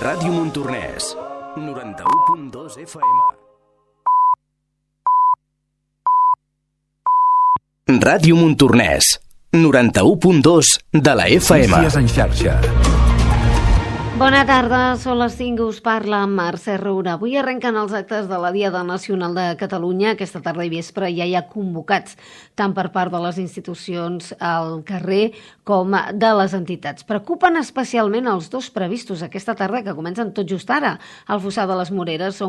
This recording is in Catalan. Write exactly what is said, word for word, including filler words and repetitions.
Ràdio Montornès, noranta-u punt dos F M. Ràdio Montornès, noranta-u punt dos de la F M. Notícies en xarxa. Bona tarda, són les cinc, us parla Mercè Roura. Avui arrenquen els actes de la Diada Nacional de Catalunya. Aquesta tarda i vespre ja hi ha convocats tant per part de les institucions al carrer com de les entitats. Preocupen especialment els dos previstos aquesta tarda que comencen tot just ara. Al Fossar de les Moreres són